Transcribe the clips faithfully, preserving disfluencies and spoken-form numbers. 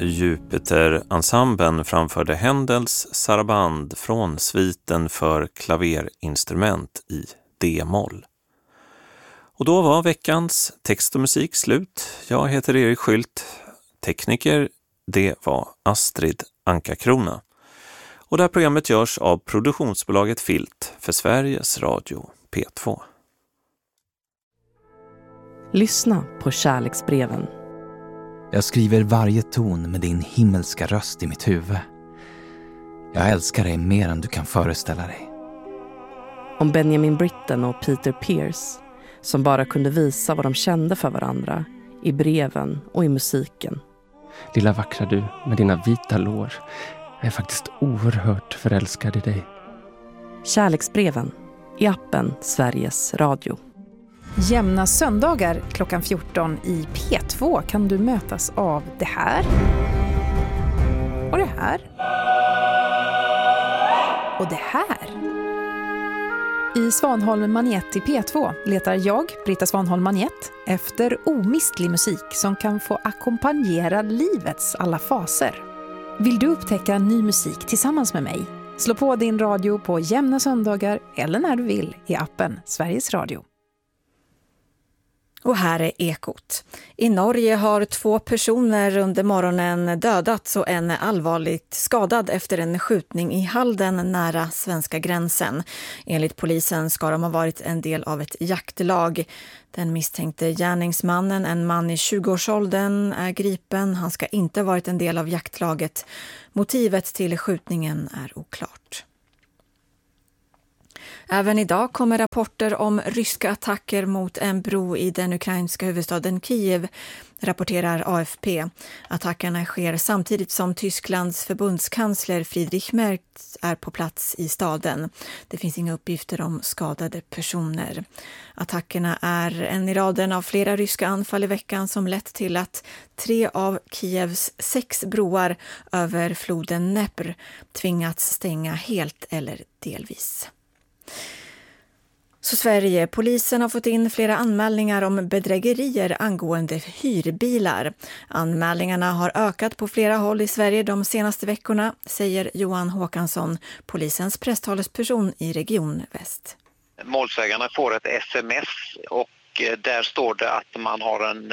Jupiter-ensemblen framförde Händels Saraband från sviten för klaverinstrument i D-moll. Och då var veckans text och musik slut. Jag heter Erik Skylt. Tekniker, det var Astrid Anka-Krona. Och det här programmet görs av produktionsbolaget Filt för Sveriges Radio P två. Lyssna på kärleksbreven. Jag skriver varje ton med din himmelska röst i mitt huvud. Jag älskar dig mer än du kan föreställa dig. Om Benjamin Britten och Peter Pierce, som bara kunde visa vad de kände för varandra i breven och i musiken. Lilla vackra du med dina vita lår. Jag är faktiskt oerhört förälskad i dig. Kärleksbreven i appen Sveriges Radio. Jämna söndagar klockan fjorton i P två kan du mötas av det här. Och det här. Och det här. I Svanholm Magnet i P två letar jag, Britta Svanholm Magnet, efter omistlig musik som kan få ackompanjera livets alla faser. Vill du upptäcka ny musik tillsammans med mig? Slå på din radio på jämna söndagar eller när du vill i appen Sveriges Radio. Och här är Ekot. I Norge har två personer under morgonen dödats och en allvarligt skadad efter en skjutning i Halden nära svenska gränsen. Enligt polisen ska de ha varit en del av ett jaktlag. Den misstänkte gärningsmannen, en man i tjugoårsåldern, är gripen. Han ska inte ha varit en del av jaktlaget. Motivet till skjutningen är oklart. Även idag kommer rapporter om ryska attacker mot en bro i den ukrainska huvudstaden Kiev, rapporterar A F P. Attackerna sker samtidigt som Tysklands förbundskansler Friedrich Merz är på plats i staden. Det finns inga uppgifter om skadade personer. Attackerna är en i raden av flera ryska anfall i veckan som lett till att tre av Kievs sex broar över floden Dnepr tvingats stänga helt eller delvis. Så Sverige, polisen har fått in flera anmälningar om bedrägerier angående hyrbilar. Anmälningarna har ökat på flera håll i Sverige de senaste veckorna, säger Johan Håkansson, polisens presstalesperson i Region Väst. Målsägarna får ett sms och där står det att man har en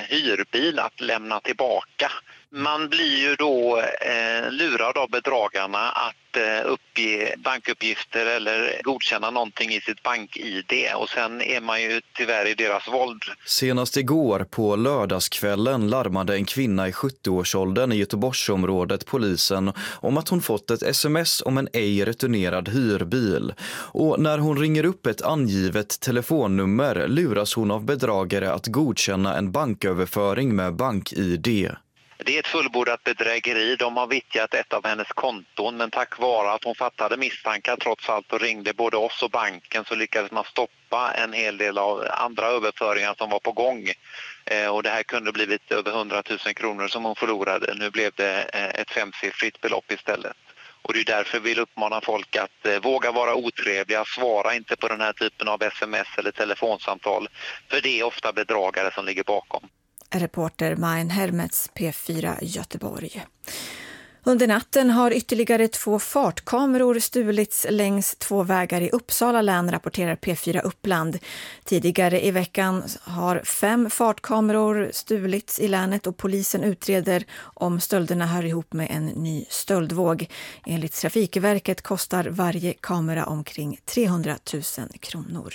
hyrbil att lämna tillbaka. Man blir ju då eh, lurad av bedragarna att eh, uppge bankuppgifter eller godkänna någonting i sitt bank-I D och sen är man ju tyvärr i deras våld. Senast igår på lördagskvällen larmade en kvinna i sjuttioårsåldern i Göteborgsområdet polisen om att hon fått ett sms om en ej returnerad hyrbil. Och när hon ringer upp ett angivet telefonnummer luras hon av bedragare att godkänna en banköverföring med bank-I D. Det är ett fullbordat bedrägeri. De har vittjat ett av hennes konton, men tack vare att hon fattade misstankar trots allt och ringde både oss och banken så lyckades man stoppa en hel del av andra överföringar som var på gång. Eh, och det här kunde blivit över hundratusen kronor som hon förlorade. Nu blev det eh, ett femsiffrigt belopp istället. Och det är därför vi vill uppmana folk att eh, våga vara otrevliga, svara inte på den här typen av sms eller telefonsamtal. För det är ofta bedragare som ligger bakom. Reporter Majen Hermets, P fyra Göteborg. Under natten har ytterligare två fartkameror stulits längs två vägar i Uppsala län, rapporterar P fyra Uppland. Tidigare i veckan har fem fartkameror stulits i länet och polisen utreder om stölderna hör ihop med en ny stöldvåg. Enligt Trafikverket kostar varje kamera omkring trehundratusen kronor.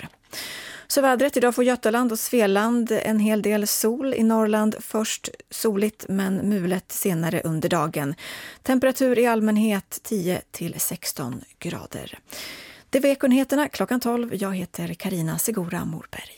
Så vädret idag får Götaland och Svealand en hel del sol. I Norrland först soligt men mulet senare under dagen. Temperatur i allmänhet tio till sexton grader. Det var Ekonheterna klockan tolv. Jag heter Karina Segura Morberg.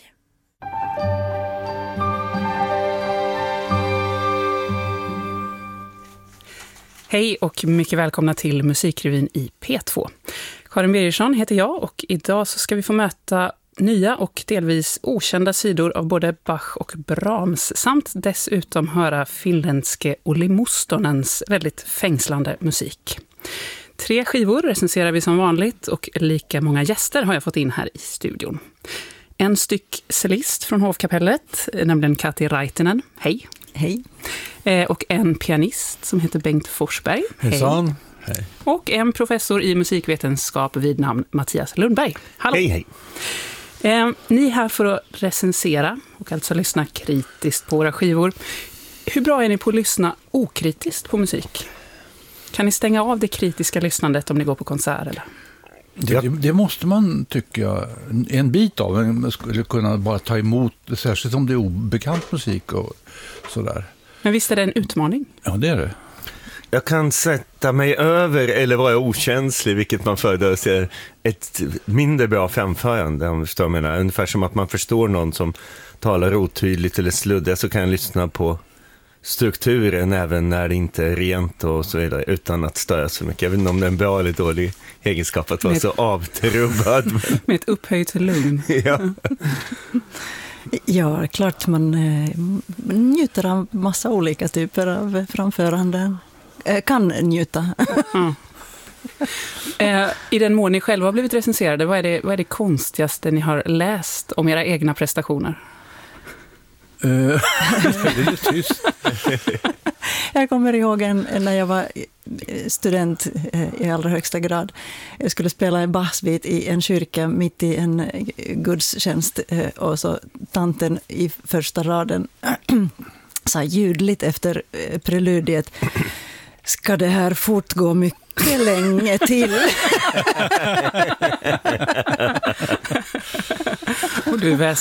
Hej och mycket välkomna till Musikrevyn i P två. Karin Birgersson heter jag och idag så ska vi få möta nya och delvis okända sidor av både Bach och Brahms samt dessutom höra finländske Olli Mustonens väldigt fängslande musik. Tre skivor recenserar vi som vanligt och lika många gäster har jag fått in här i studion. En styck cellist från Hovkapellet, nämligen Kati Raitinen. Hej! Hej! Eh, och en pianist som heter Bengt Forsberg. Hejsan. Hej. Och en professor i musikvetenskap vid namn Mattias Lundberg. Hallå. Hej, hej. Eh, ni är här för att recensera och alltså lyssna kritiskt på våra skivor. Hur bra är ni på att lyssna okritiskt på musik? Kan ni stänga av det kritiska lyssnandet om ni går på konsert eller? Det, det, det måste man, tycker jag, en bit av. Man skulle kunna bara ta emot, särskilt om det är obekant musik och sådär. Men visst är det en utmaning? Ja, det är det. Jag kan sätta mig över eller vara okänslig, vilket man föredrar ser ett mindre bra framförande, om du förstår vad jag menar. Ungefär som att man förstår någon som talar otydligt eller sluddigt, så kan jag lyssna på strukturen även när det inte är rent och så vidare, utan att störa så mycket. Jag vet inte om det är en bra eller dålig egenskap att vara med så avtrubbad. Med ett upphöjt lugn. Ja. Ja, klart man eh, njuter av massa olika typer av framföranden. Eh, kan njuta. Mm. Eh, I den mån ni själva har blivit recenserade, vad är, det, vad är det konstigaste ni har läst om era egna prestationer? Uh, det är ju tyst. Jag kommer ihåg en, när jag var student i allra högsta grad. Jag skulle spela en basbit i en kyrka mitt i en gudstjänst, och så tanten i första raden sa ljudligt efter preludiet: ska det här fortgå mycket länge till? Och du